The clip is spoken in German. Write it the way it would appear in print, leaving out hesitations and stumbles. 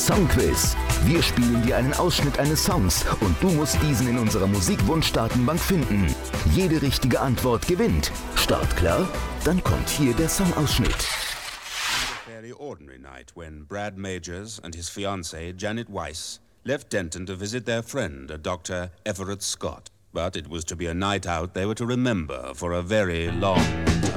Songquiz. Wir spielen dir einen Ausschnitt eines Songs und du musst diesen in unserer Musikwunschdatenbank finden. Jede richtige Antwort gewinnt. Start klar? Dann kommt hier der Songausschnitt. A fairly ordinary night when Brad Majors and his fiancée Janet Weiss left Denton to visit their friend, Dr. Everett Scott. But it was to be a night out they were to remember for a very long